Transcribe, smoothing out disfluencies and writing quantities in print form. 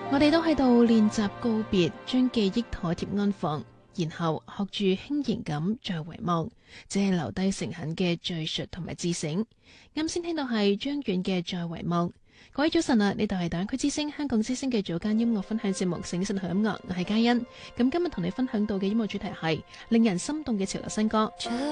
我哋都喺度練習告別，將記憶妥帖安放，然後學住輕盈咁再遺忘，只係留低誠懇嘅敘述同埋自省。啱先聽到係張遠嘅再遺忘。各位早晨啊，呢度係大灣區之聲香港之聲嘅早間音樂分享節目《醒晨好音樂》，我係嘉欣。咁今日同你分享到嘅音樂主題係令人心動嘅潮流新歌。